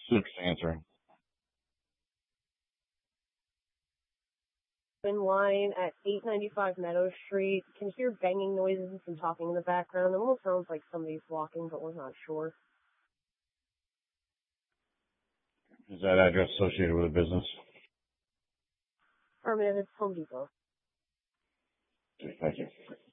Six answering. In line at 895 Meadow Street. Can hear banging noises and talking in the background. It almost sounds like somebody's walking, but we're not sure. Is that address associated with a business? Affirmative, it's Home Depot. Okay, thank you.